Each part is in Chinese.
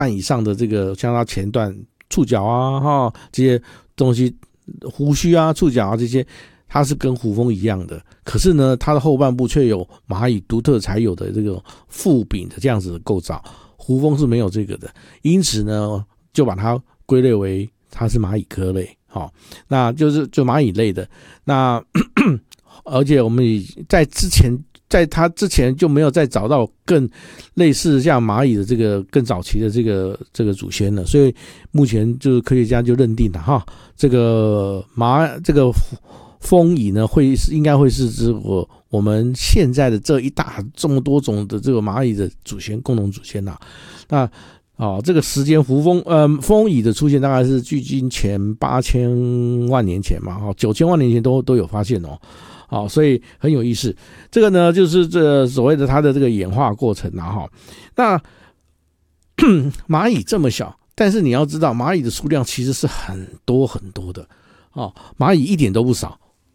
半以上的这个，像它前段触角啊这些东西，胡须啊、触角啊这些，它是跟胡蜂一样的。可是呢，它的后半部却有蚂蚁独特才有的这个腹柄的这样子的构造，胡蜂是没有这个的，因此呢，就把它归类为它是蚂蚁科类。那就蚂蚁类的。那而且我们在它之前就没有再找到更类似像蚂蚁的这个更早期的这个祖先了，所以目前就是科学家就认定了这个蜂蚁呢应该会是我们现在的这么多种的这个蚂蚁的共同祖先。那这个时间蜂蚁的出现大概是距今前8000万年前嘛，9000万年前都有发现所以很有意思。这个呢就是这所谓的它的这个演化过程那蚂蚁这么小，但是你要知道蚂蚁的数量其实是很多很多的蚂蚁一点都不少。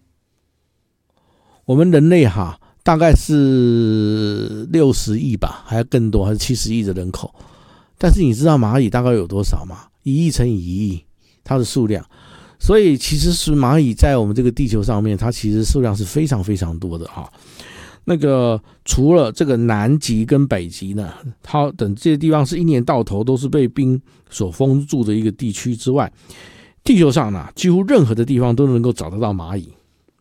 我们人类大概是60亿吧，还要更多，还是70亿的人口。但是你知道蚂蚁大概有多少吗？1亿乘以1亿，它的数量。所以其实是蚂蚁在我们这个地球上面，它其实数量是非常非常多的那个除了这个南极跟北极呢，它等这些地方是一年到头都是被冰所封住的一个地区之外，地球上呢几乎任何的地方都能够找得到蚂蚁。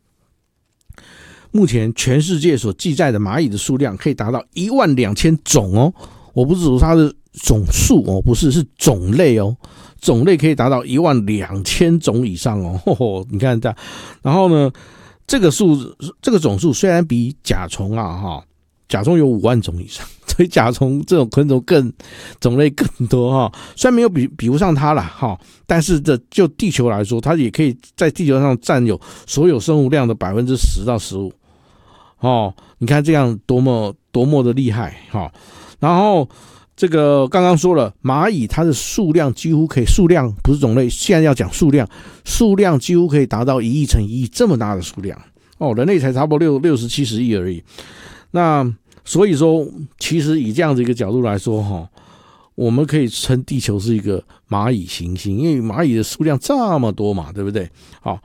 目前全世界所记载的蚂蚁的数量可以达到12000种我不是说它的种数不是，是种类种类可以达到12000种以上你看它。然后呢，这个种数虽然比甲虫甲虫有5万种以上，所以甲虫这种昆虫种类更多虽然没有比不上它啦但是就地球来说，它也可以在地球上占有所有生物量的10%到15%你看这样多么的厉害然后这个刚刚说了，蚂蚁它的数量几乎可以，数量不是种类，现在要讲数量几乎可以达到1亿乘1亿这么大的数量人类才差不多60-70亿而已。那所以说，其实以这样的一个角度来说我们可以称地球是一个蚂蚁行星，因为蚂蚁的数量这么多嘛，对不对？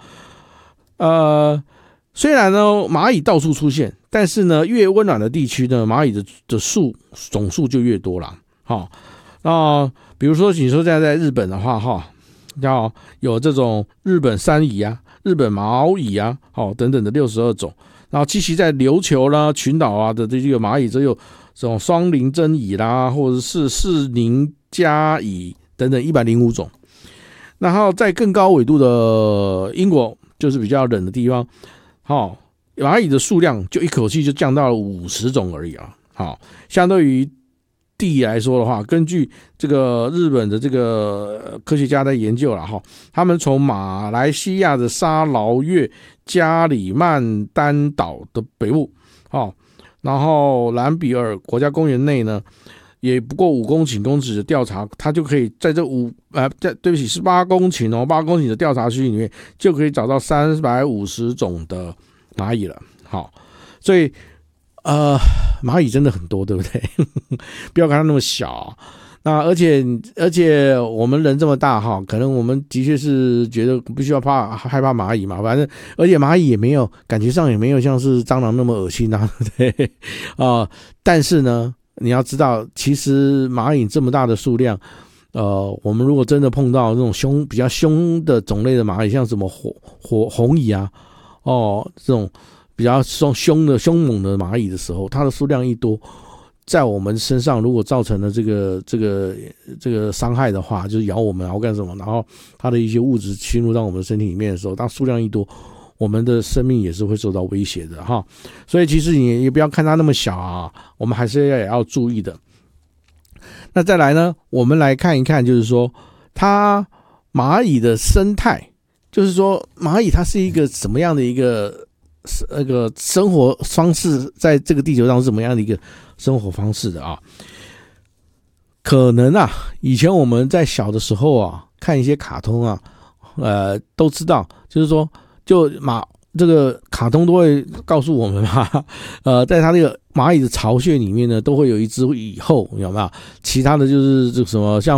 虽然呢蚂蚁到处出现，但是呢越温暖的地区呢，蚂蚁的总数就越多了。比如说你说在日本的话要有这种日本山蚁日本毛蚁等等的62种，然后栖息在琉球啦、群岛的这个蚂蚁，则有这种双鳞针蚁啦，或者是四鳞家蚁等等105种。然后在更高纬度的英国，就是比较冷的地方蚂蚁的数量就一口气就降到了50种而已相对于地来说的话，根据这个日本的这个科学家在研究他们从马来西亚的沙劳越加里曼丹岛的北部然后兰比尔国家公园内呢，也不过5公顷的调查，它就可以在这是8公顷8公顷的调查区里面，就可以找到350种的蚂蚁了。所以蚂蚁真的很多，对不对？不要看它那么小。那而且我们人这么大可能我们的确是觉得不需要害怕蚂蚁嘛，反正而且蚂蚁也没有感觉上也没有像是蟑螂那么恶心对不对但是呢，你要知道，其实蚂蚁这么大的数量，我们如果真的碰到这种比较凶的种类的蚂蚁，像什么红蚁这种比较凶猛的蚂蚁的时候，它的数量一多，在我们身上如果造成了这个伤害的话，就是咬我们然后干什么，然后它的一些物质侵入到我们的身体里面的时候，当数量一多，我们的生命也是会受到威胁的所以其实你也不要看它那么小我们还是也要注意的。那再来呢，我们来看一看，就是说它蚂蚁的生态，就是说蚂蚁它是一个什么样的一个生活方式，在这个地球上是怎么样的一个生活方式的可能以前我们在小的时候看一些卡通都知道，就是说这个卡通都会告诉我们在它那个蚂蚁的巢穴里面呢，都会有一只蚁后，有没有？其他的就是这什么像